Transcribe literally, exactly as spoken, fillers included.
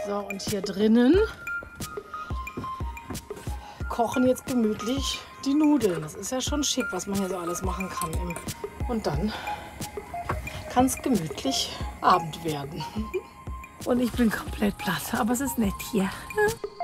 So, und hier drinnen kochen jetzt gemütlich die Nudeln. Das ist ja schon schick, was man hier so alles machen kann. Und dann kann es gemütlich Abend werden. Und ich bin komplett platt, aber es ist nett hier.